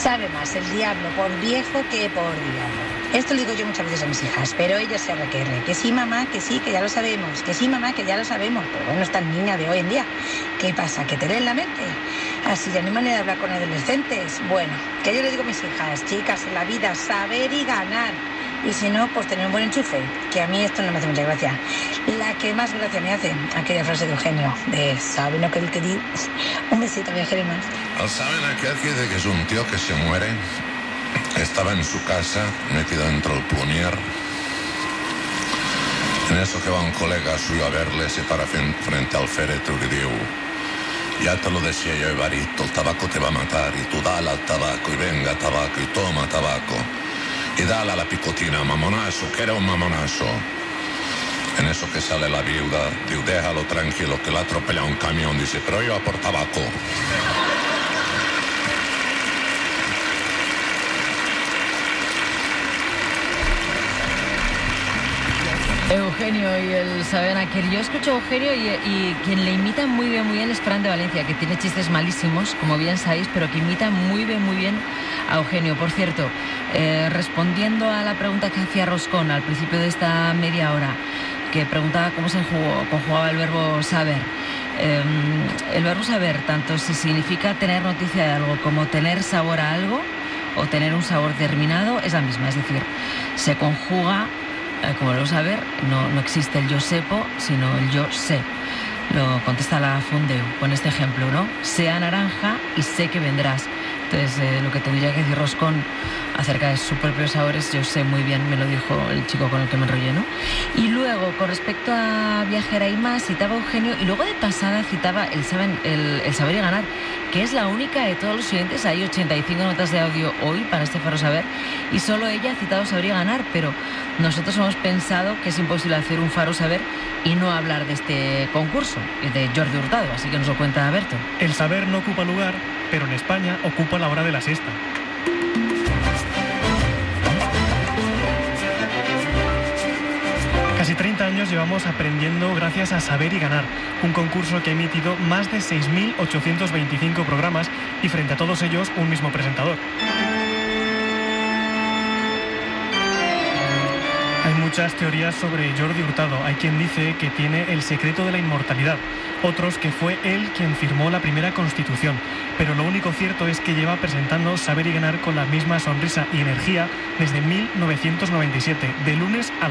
Sabe más el diablo por viejo que por diablo. Esto lo digo yo muchas veces a mis hijas, pero ellas se requerren. Que sí, mamá, que sí, que ya lo sabemos. Que sí, mamá, que ya lo sabemos. Pero bueno, esta niña de hoy en día, ¿qué pasa? ¿Que te leen la mente? Así ya no hay manera de hablar con adolescentes. Bueno, que yo les digo a mis hijas, chicas, en la vida, saber y ganar. Y si no, pues tener un buen enchufe, que a mí esto no me hace mucha gracia. La que más gracia me hace, aquella frase de Eugenio, de ¿saben lo que el que digo? Un besito, viajeros más. ¿Saben aquel que dice que es un tío que se muere? Estaba en su casa, metido dentro del punier. En eso que va un colega suyo a verle, se para frente al féretro y digo, ya te lo decía yo, Evarito, el tabaco te va a matar, y tú dale al tabaco, y venga tabaco, y toma tabaco. Y dale a la picotina, mamonazo, que era un mamonazo. En eso que sale la viuda, digo, déjalo tranquilo, que la atropella un camión, dice, pero yo a por tabaco. Eugenio y el Saben aquel. Yo escucho a Eugenio y quien le imita muy bien es Fran de Valencia, que tiene chistes malísimos, como bien sabéis, pero que imita muy bien a Eugenio. Por cierto, respondiendo a la pregunta que hacía Roscón al principio de esta media hora, que preguntaba cómo se conjugaba el verbo saber. El verbo saber, tanto si significa tener noticia de algo como tener sabor a algo o tener un sabor determinado, es la misma. Es decir, se conjuga, como el verbo saber, no existe el yo sepo, sino el yo sé. Lo contesta la Fundeu con este ejemplo, ¿no? Sea naranja y sé que vendrás. Entonces, lo que tendría que decir Roscón acerca de sus propios sabores, yo sé muy bien, me lo dijo el chico con el que me enrollé, ¿no? Y luego, con respecto a Viajera y más, citaba a Eugenio, y luego de pasada citaba el saber y ganar, que es la única de todos los oyentes. Hay 85 notas de audio hoy para este Faro Saber, y solo ella ha citado saber y ganar, pero nosotros hemos pensado que es imposible hacer un Faro Saber y no hablar de este concurso, de Jordi Hurtado, así que nos lo cuenta Berto. El saber no ocupa lugar, pero en España ocupa la hora de la siesta. Casi 30 años llevamos aprendiendo gracias a Saber y Ganar, un concurso que ha emitido más de 6.825 programas y frente a todos ellos un mismo presentador. Hay muchas teorías sobre Jordi Hurtado. Hay quien dice que tiene el secreto de la inmortalidad, otros que fue él quien firmó la primera Constitución. Pero lo único cierto es que lleva presentando Saber y Ganar con la misma sonrisa y energía desde 1997, de lunes a